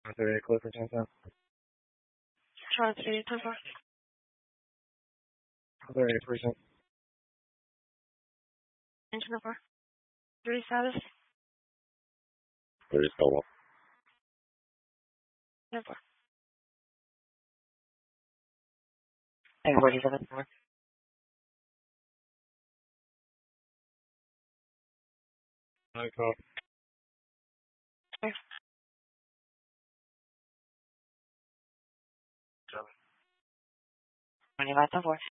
38, close for 10 cents. Charlie 38, 10 4. 38%. Engine number. 3 status. 30 still 10 4. And 47 4. I call. 25 10 4.